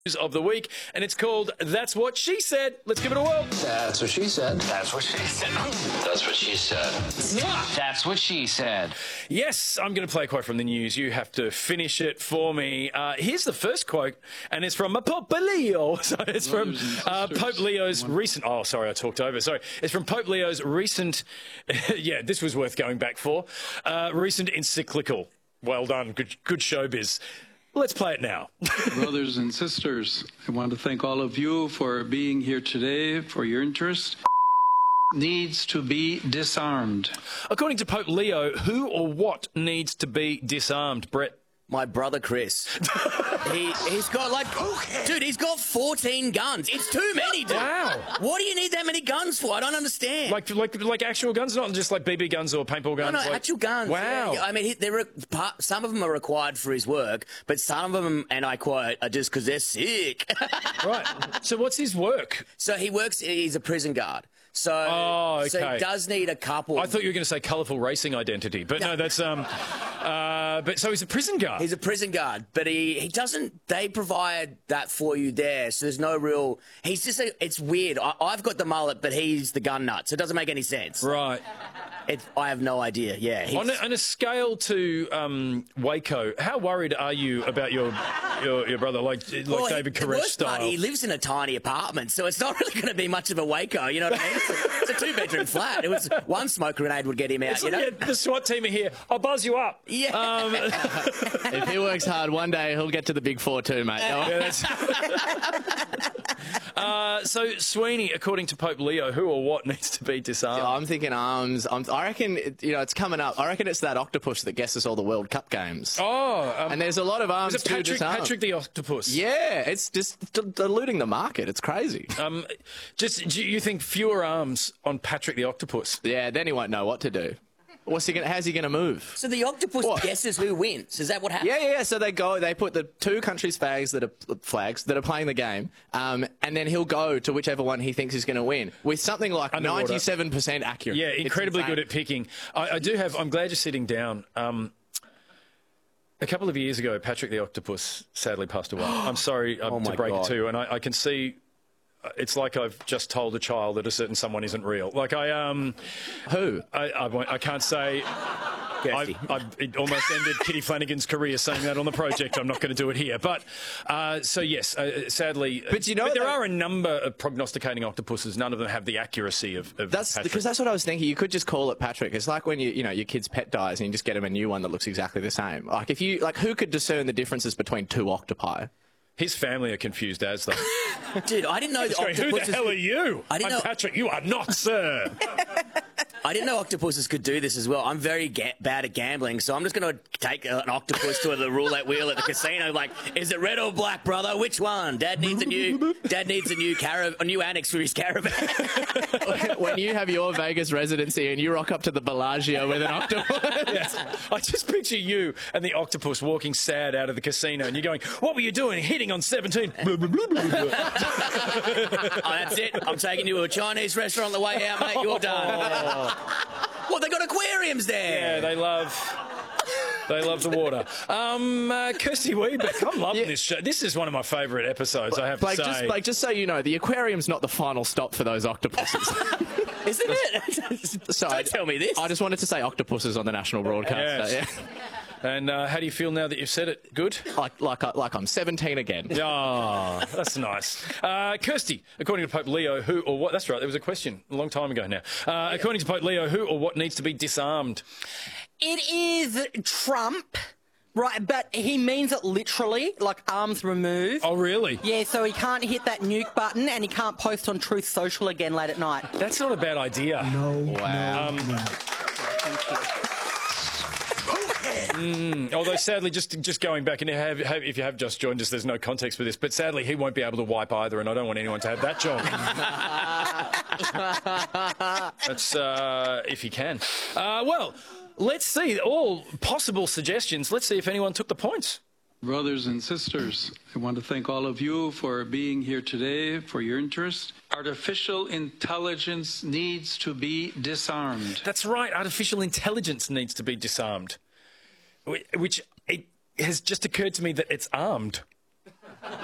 Of the week, and it's called That's What She Said. Let's give it a whirl. That's what she said. That's what she said. That's what she said. That's what she said. Yes, I'm going to play a quote from the news. You have to finish it for me. Here's the first quote, and it's from Pope Leo. So it's from Pope Leo's recent... Oh, sorry, I talked over. Sorry. It's from Pope Leo's recent... yeah, this was worth going back for. Recent encyclical. Well done. Good showbiz. Let's play it now. Brothers and sisters, I want to thank all of you for being here today, for your interest. Needs to be disarmed. According to Pope Leo, who or what needs to be disarmed, Brett? My brother Chris. he's got dude, he's got 14 guns. It's too many, dude. Wow. What do you need that many guns for? I don't understand. Like actual guns, not just like BB guns or paintball guns? No, actual guns. Wow. Yeah. I mean, some of them are required for his work, but some of them, and I quote, are just because they're sick. Right. So what's his work? So he's a prison guard. So, okay. So he does need a couple. I thought you were going to say colourful racing identity, but no, that's but so he's a prison guard. He's a prison guard, but he doesn't. They provide that for you there, so there's no real. He's just. It's weird. I've got the mullet, but he's the gun nut, so it doesn't make any sense. Right. I have no idea. Yeah. On a scale to Waco, how worried are you about your brother, like David Koresh style? He lives in a tiny apartment, so it's not really going to be much of a Waco. You know what I mean? It's a two-bedroom flat. It was one smoke grenade would get him out. You know? Yeah, the SWAT team are here. I'll buzz you up. Yeah. If he works hard, one day he'll get to the big four too, mate. Yeah, so Sweeney, according to Pope Leo, who or what needs to be disarmed? I'm thinking arms. I reckon, it's coming up. I reckon it's that octopus that guesses all the World Cup games. And there's a lot of arms is it to disarm. Patrick the Octopus? Yeah, it's just diluting the market. It's crazy. Do you think fewer arms on Patrick the Octopus? Yeah, then he won't know what to do. How's he going to move? So the octopus guesses who wins. Is that what happens? Yeah. So they put the two countries' flags that are playing the game, and then he'll go to whichever one he thinks is going to win with something like 97% accurate. Yeah, incredibly good at picking. I'm glad you're sitting down. A couple of years ago, Patrick the Octopus sadly passed away. I'm sorry to break it to you, and I can see. It's like I've just told a child that a certain someone isn't real. Like Who? I can't say. It almost ended Kitty Flanagan's career saying that on the project. I'm not going to do it here. But so yes, sadly. But there are a number of prognosticating octopuses. None of them have the accuracy of Patrick. Because that's what I was thinking. You could just call it Patrick. It's like when your kid's pet dies and you just get him a new one that looks exactly the same. Who could discern the differences between two octopi? His family are confused as though. Dude, I didn't know the octopuses... Who the hell are you? I'm Patrick. You are not, sir. I didn't know octopuses could do this as well. I'm very bad at gambling, so I'm just going to take an octopus to the roulette wheel at the casino. Like, is it red or black, brother? Which one? Dad needs a new annex for his caravan. When you have your Vegas residency and you rock up to the Bellagio with an octopus. Yes. I just picture you and the octopus walking sad out of the casino, and you're going, "What were you doing? Hitting on 17?" Oh, that's it. I'm taking you to a Chinese restaurant on the way out, mate. You're done. Well, they got aquariums there. Yeah, they love the water. Kirsty Weebeck, I'm loving this show. This is one of my favourite episodes, I have to say. Blake, just so you know, the aquarium's not the final stop for those octopuses. Isn't it? Don't tell me this. I just wanted to say octopuses on the national broadcast. Yes. And how do you feel now that you've said it? Good? Like I'm 17 again. Oh, that's nice. Kirsty, according to Pope Leo, who or what... That's right, there was a question a long time ago now. According to Pope Leo, who or what needs to be disarmed? It is Trump. Right, but he means it literally, like arms removed. Oh, really? Yeah, so he can't hit that nuke button and he can't post on Truth Social again late at night. That's not a bad idea. No. Wow. No. Although sadly, just going back, and if you have just joined us, there's no context for this, but sadly he won't be able to wipe either, and I don't want anyone to have that job. That's if he can. Well, let's see all possible suggestions. Let's see if anyone took the points. Brothers and sisters, I want to thank all of you for being here today, for your interest. Artificial intelligence needs to be disarmed. That's right. Artificial intelligence needs to be disarmed. Which it has just occurred to me that it's armed.